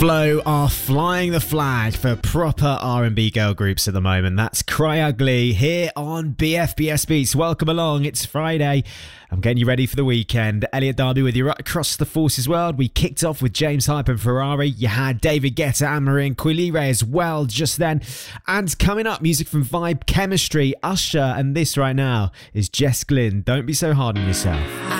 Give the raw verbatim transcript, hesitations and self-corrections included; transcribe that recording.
Flow are flying the flag for proper R and B girl groups at the moment. That's Cry Ugly here on B F B S Beats. Welcome along. It's Friday. I'm getting you ready for the weekend. Elliot Darby with you right across the Forces world. We kicked off with James Hype and Ferrari. You had David Guetta, Anne-Marie and Quilire as well just then. And coming up, music from Vibe Chemistry, Usher, and this right now is Jess Glynn. Don't be so hard on yourself.